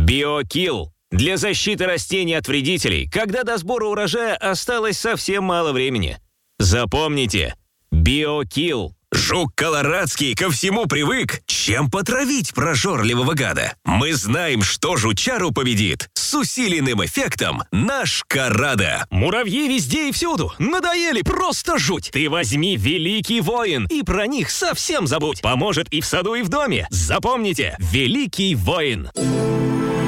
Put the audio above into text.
BioKill. Для защиты растений от вредителей, когда до сбора урожая осталось совсем мало времени. Запомните, BioKill. Жук колорадский ко всему привык. Чем потравить прожорливого гада? Мы знаем, что жучару победит. С усиленным эффектом наш Карада. Муравьи везде и всюду. Надоели, просто жуть. Ты возьми Великий Воин и про них совсем забудь. Поможет и в саду, и в доме. Запомните, Великий Воин.